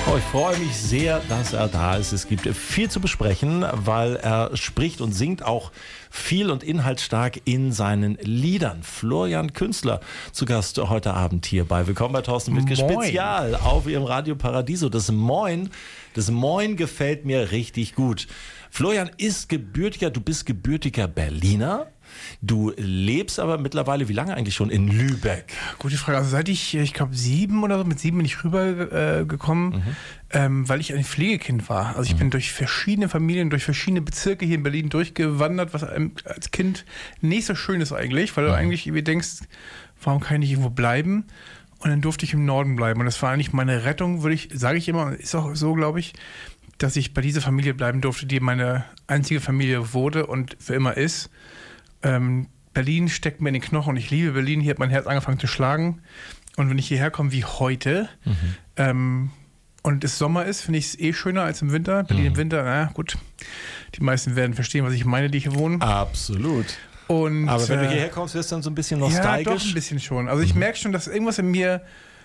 Oh, ich freue mich sehr, dass er da ist. Es gibt viel zu besprechen, weil er spricht und singt auch viel und inhaltsstark in seinen Liedern. Florian Künstler zu Gast heute Abend hier bei Willkommen bei Thorsten Wittke Spezial auf Ihrem Radio Paradiso. Das Moin gefällt mir richtig gut. Florian ist du bist gebürtiger Berliner. Du lebst aber mittlerweile, wie lange eigentlich schon, in Lübeck? Gute Frage. Also seit ich glaube 7 oder so, mit 7 bin ich rübergekommen, weil ich ein Pflegekind war. Also ich bin durch verschiedene Familien, durch verschiedene Bezirke hier in Berlin durchgewandert, was einem als Kind nicht so schön ist eigentlich, weil du eigentlich irgendwie denkst, warum kann ich nicht irgendwo bleiben? Und dann durfte ich im Norden bleiben. Und das war eigentlich meine Rettung, sage ich immer, ist auch so, glaube ich, dass ich bei dieser Familie bleiben durfte, die meine einzige Familie wurde und für immer ist. Berlin steckt mir in den Knochen und ich liebe Berlin. Hier hat mein Herz angefangen zu schlagen. Und wenn ich hierher komme wie heute und es Sommer ist, finde ich es schöner als im Winter. Berlin im Winter, na gut, die meisten werden verstehen, was ich meine, die hier wohnen. Absolut. Und, aber wenn du hierher kommst, wirst du dann so ein bisschen nostalgisch? Ja, doch ein bisschen schon. Also ich merke schon, dass irgendwas in mir,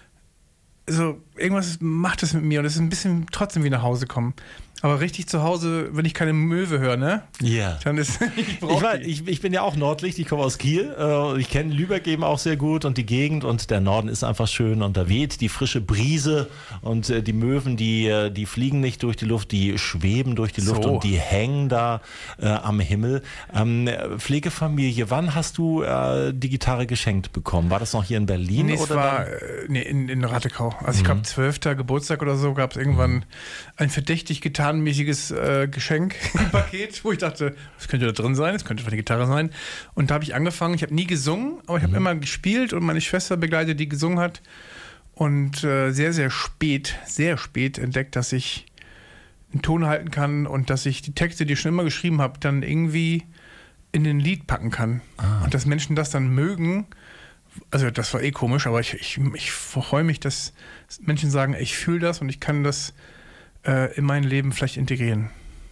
irgendwas macht es mit mir und es ist ein bisschen trotzdem wie nach Hause kommen. Aber richtig zu Hause, wenn ich keine Möwe höre, ne? Ja. Dann ist ich bin ja auch Nordlicht, ich komme aus Kiel. Ich kenne Lübeck eben auch sehr gut und die Gegend und der Norden ist einfach schön und da weht die frische Brise und die Möwen, die fliegen nicht durch die Luft, die schweben durch die Luft und die hängen da am Himmel. Pflegefamilie, wann hast du die Gitarre geschenkt bekommen? War das noch hier in Berlin? Nee, in Rattekau. Also ich glaube 12. Geburtstag oder so gab es irgendwann ein verdächtig getarnmäßiges Geschenkpaket, wo ich dachte, was könnte da drin sein? Es könnte eine Gitarre sein. Und da habe ich angefangen. Ich habe nie gesungen, aber ich habe immer gespielt und meine Schwester begleitet, die gesungen hat. Und sehr, sehr spät entdeckt, dass ich einen Ton halten kann und dass ich die Texte, die ich schon immer geschrieben habe, dann irgendwie in ein Lied packen kann. Und dass Menschen das dann mögen. Also das war komisch, aber ich freue mich, dass Menschen sagen, ich fühle das und ich kann das in mein Leben vielleicht integrieren.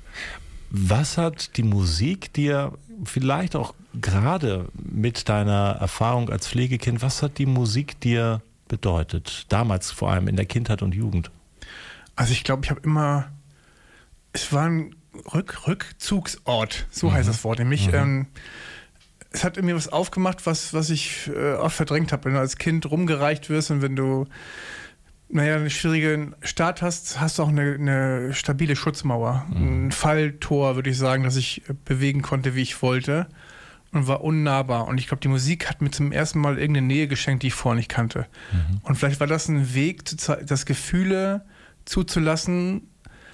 Was hat die Musik dir vielleicht auch gerade mit deiner Erfahrung als Pflegekind, was hat die Musik dir bedeutet? Damals vor allem in der Kindheit und Jugend. Also ich glaube, es war ein Rückzugsort, so heißt das Wort nämlich. Es hat in mir was aufgemacht, was ich oft verdrängt habe. Wenn du als Kind rumgereicht wirst und wenn du einen schwierigen Start hast du auch eine stabile Schutzmauer. Ein Falltor, würde ich sagen, dass ich bewegen konnte, wie ich wollte und war unnahbar. Und ich glaube, die Musik hat mir zum ersten Mal irgendeine Nähe geschenkt, die ich vorher nicht kannte. Und vielleicht war das ein Weg, das Gefühle zuzulassen,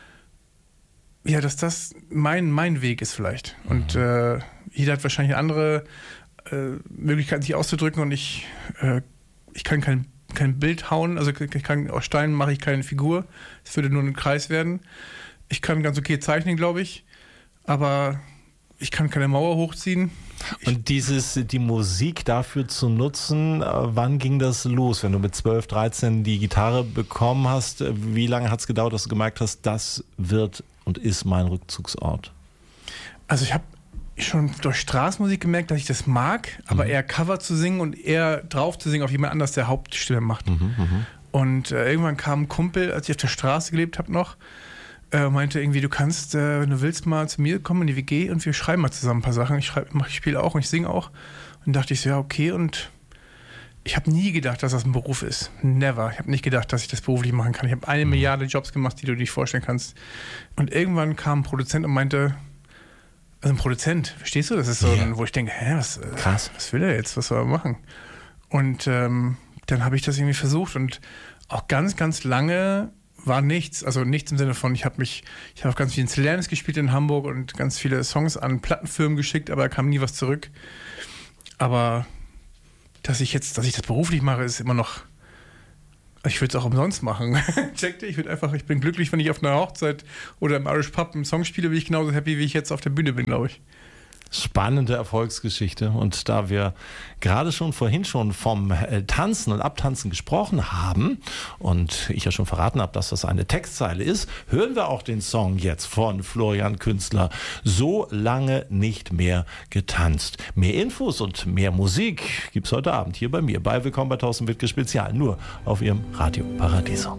ja, dass das mein Weg ist vielleicht. Und jeder hat wahrscheinlich andere Möglichkeiten, sich auszudrücken und ich kann kein Bild hauen, also aus Steinen mache ich keine Figur, es würde nur ein Kreis werden. Ich kann ganz okay zeichnen, glaube ich, aber ich kann keine Mauer hochziehen. Und die Musik dafür zu nutzen, wann ging das los? Wenn du mit 12, 13 die Gitarre bekommen hast, wie lange hat es gedauert, dass du gemerkt hast, das wird und ist mein Rückzugsort? Also ich habe schon durch Straßenmusik gemerkt, dass ich das mag, aber eher Cover zu singen und eher drauf zu singen auf jemand anders, der Hauptstimme macht. Und irgendwann kam ein Kumpel, als ich auf der Straße gelebt habe noch, meinte irgendwie, du kannst, wenn du willst, mal zu mir kommen in die WG und wir schreiben mal zusammen ein paar Sachen. Ich spiele auch und ich singe auch. Und dachte ich so, ja, okay. Und ich habe nie gedacht, dass das ein Beruf ist. Never. Ich habe nicht gedacht, dass ich das beruflich machen kann. Ich habe 1 Milliarde Jobs gemacht, die du dir nicht vorstellen kannst. Und irgendwann kam ein Produzent und meinte, also ein Produzent, verstehst du? Das ist so, wo ich denke, was will er jetzt? Was soll er machen? Und dann habe ich das irgendwie versucht und auch ganz, ganz lange war nichts. Also nichts im Sinne von, ich habe auch ganz viel in Slamms gespielt in Hamburg und ganz viele Songs an Plattenfirmen geschickt, aber da kam nie was zurück. Aber dass ich das beruflich mache, ist immer noch, ich würde es auch umsonst machen. Checkte, ich bin glücklich, wenn ich auf einer Hochzeit oder im Irish Pub einen Song spiele, bin ich genauso happy, wie ich jetzt auf der Bühne bin, glaube ich. Spannende Erfolgsgeschichte. Und da wir gerade vorhin schon vom Tanzen und Abtanzen gesprochen haben und ich ja schon verraten habe, dass das eine Textzeile ist, hören wir auch den Song jetzt von Florian Künstler, So lange nicht mehr getanzt. Mehr Infos und mehr Musik gibt's heute Abend hier bei mir bei Willkommen bei Thorsten Wittke Spezial, nur auf Ihrem Radio Paradiso.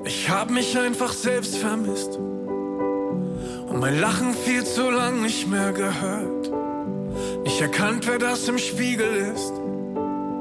Ich hab mich einfach selbst vermisst und mein Lachen viel zu lang nicht mehr gehört. Nicht erkannt, wer das im Spiegel ist.